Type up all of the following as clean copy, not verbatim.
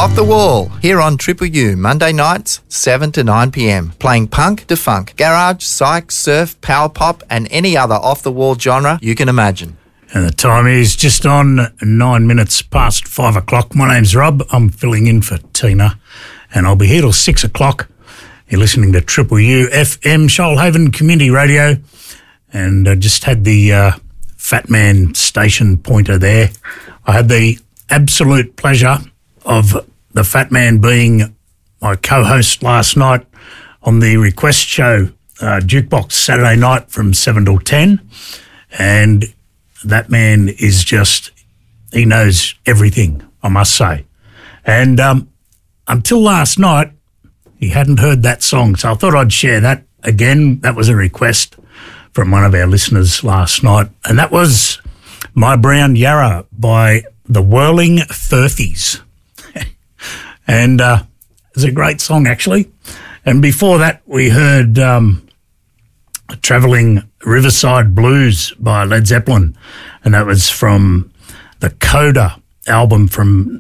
Off the Wall, here on Triple U, Monday nights, 7 to 9 p.m. Playing punk to funk, garage, psych, surf, power pop and any other off-the-wall genre you can imagine. And the time is just on 9 minutes past 5 o'clock. My name's Rob. I'm filling in for Tina and I'll be here till 6 o'clock. You're listening to Triple U FM, Shoalhaven Community Radio, and I just had the Fat Man station pointer there. I had the absolute pleasure of the Fat Man being my co-host last night on the Request Show Jukebox Saturday night from 7 till 10, and that man is just, he knows everything, I must say. And until last night, he hadn't heard that song, so I thought I'd share that again. That was a request from one of our listeners last night, and that was My Brown Yarra by the Whirling Furfies. And it's a great song, actually. And before that, we heard Travelling Riverside Blues by Led Zeppelin, and that was from the Coda album from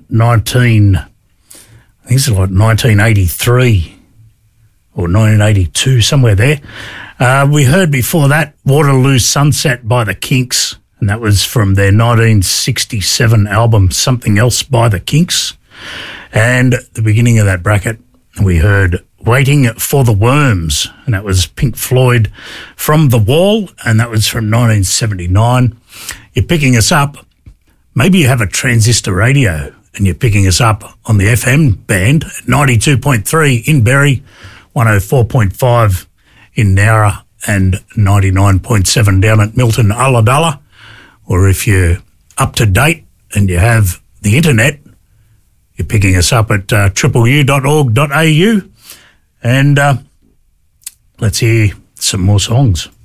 1983 or 1982, somewhere there. We heard before that Waterloo Sunset by the Kinks, and that was from their 1967 album Something Else by the Kinks. And at the beginning of that bracket, we heard Waiting for the Worms, and that was Pink Floyd From the Wall, and that was from 1979. You're picking us up. Maybe you have a transistor radio and you're picking us up on the FM band at 92.3 in Berry, 104.5 in Nowra, and 99.7 down at Milton Ulladulla. Or if you're up to date and you have the internet, you're picking us up at tripleu.org.au, and let's hear some more songs.